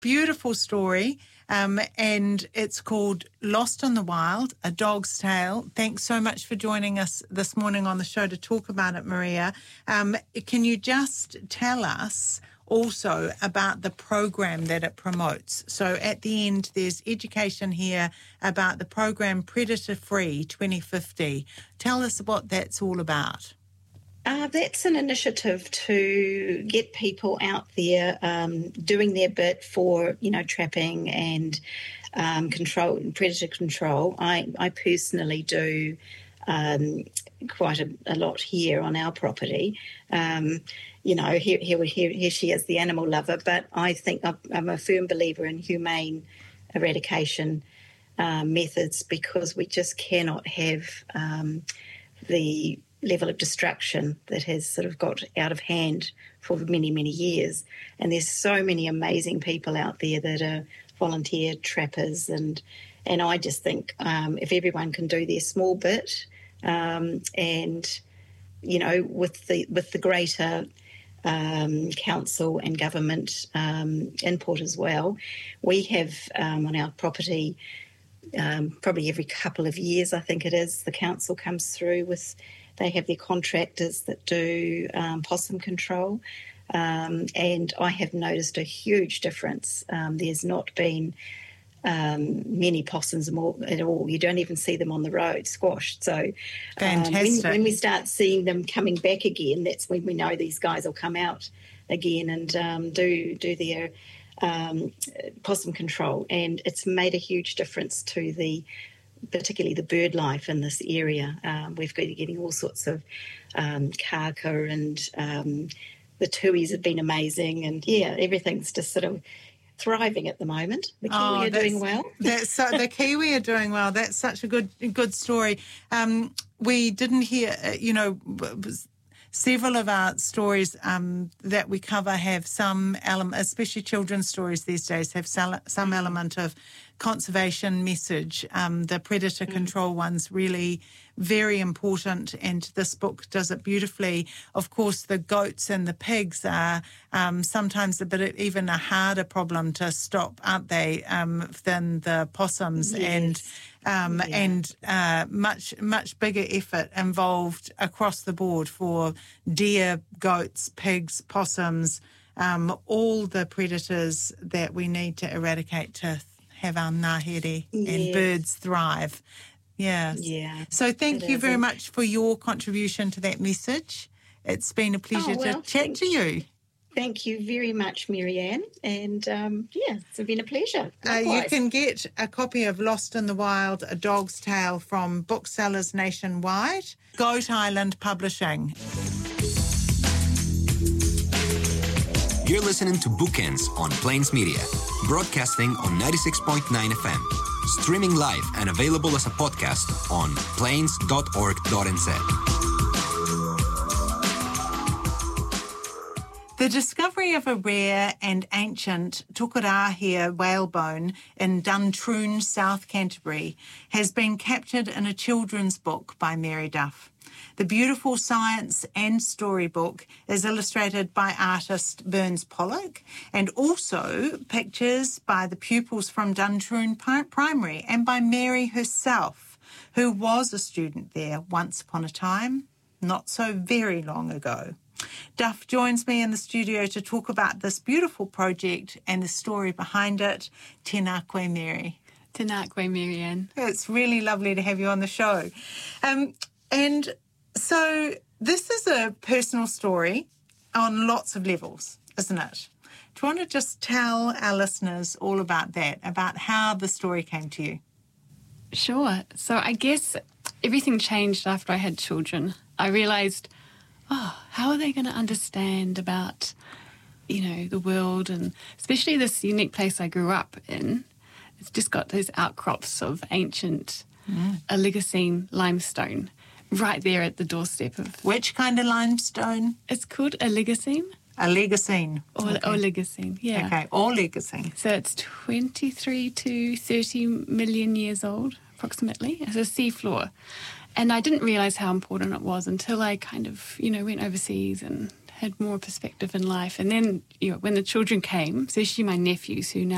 beautiful story, and it's called Lost in the Wild, A Dog's Tale. Thanks so much for joining us this morning on the show to talk about it, Maria. Can you just tell us also about the program that it promotes? So at the end, there's education here about the program Predator Free 2050. Tell us what that's all about. That's an initiative to get people out there doing their bit for, trapping and predator control. I personally do quite a lot here on our property. Here she is, the animal lover, but I think I'm a firm believer in humane eradication methods, because we just cannot have the level of destruction that has sort of got out of hand for many, many years. And there's so many amazing people out there that are volunteer trappers, and I just think if everyone can do their small bit, and with the greater council and government input as well, we have on our property probably every couple of years, I think it is, the council comes through with. They have their contractors that do possum control, and I have noticed a huge difference. There's not been many possums at all. You don't even see them on the road, squashed. So fantastic. When we start seeing them coming back again, that's when we know these guys will come out again and do their possum control. And it's made a huge difference to particularly the bird life in this area. We've been getting all sorts of kaka, and the tuis have been amazing, and everything's just sort of thriving at the moment. The kiwi are doing well. The kiwi are doing well. That's such a good story. We didn't hear, several of our stories that we cover have some element, especially children's stories these days, have some element of conservation message. The predator control one's really very important, and this book does it beautifully. Of course, the goats and the pigs are sometimes even a harder problem to stop, aren't they, than the possums? Yes. And much bigger effort involved across the board for deer, goats, pigs, possums, all the predators that we need to eradicate to have our ngahere and birds thrive. Yes. Yeah. So thank you very much for your contribution to that message. It's been a pleasure to chat to you. Thank you very much, Marianne. And, it's been a pleasure. You can get a copy of Lost in the Wild, A Dog's Tale from booksellers nationwide. Goat Island Publishing. You're listening to Bookends on Plains Media, broadcasting on 96.9 FM, streaming live and available as a podcast on plains.org.nz. The discovery of a rare and ancient Tukurahia whalebone in Duntroon, South Canterbury, has been captured in a children's book by Mary Duff. The beautiful science and storybook is illustrated by artist Burns Pollock, and also pictures by the pupils from Duntroon Primary and by Mary herself, who was a student there once upon a time, not so very long ago. Duff joins me in the studio to talk about this beautiful project and the story behind it. Tēnā koe, Mary. Tēnā koe, Marianne. It's really lovely to have you on the show. And so this is a personal story on lots of levels, isn't it? Do you want to just tell our listeners all about that, about how the story came to you? Sure. So I guess everything changed after I had children. I realised, how are they going to understand about, the world, and especially this unique place I grew up in? It's just got those outcrops of ancient Oligocene limestone right there at the doorstep of... Which kind of limestone? It's called Oligocene. Oligocene. Oligocene, yeah. Okay, Oligocene. So it's 23 to 30 million years old, approximately. It's a seafloor. And I didn't realise how important it was until I kind of, went overseas and had more perspective in life. And then, when the children came, especially my nephews who now